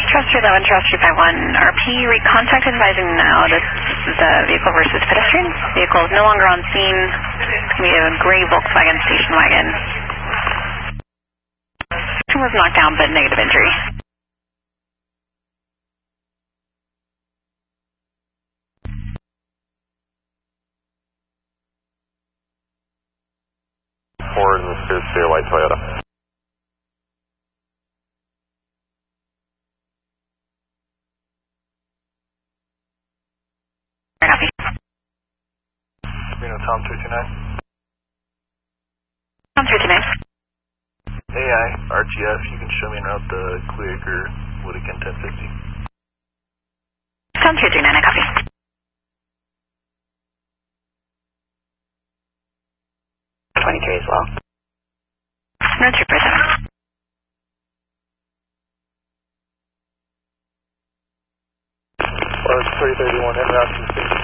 Trust 311, Trust 351, RP, recontact advising now that this is a vehicle versus pedestrian. Vehicle is no longer on scene. We have a gray Volkswagen station wagon. Person was knocked down but negative injury. Ford and Spear White Toyota. Copy. Tom 229. Tom 229. AI, RGF, you can show me en route the Clearacre Woodican 1050. Tom 239, I copy. As well. No, 247. Well, it's 331 en route to 6.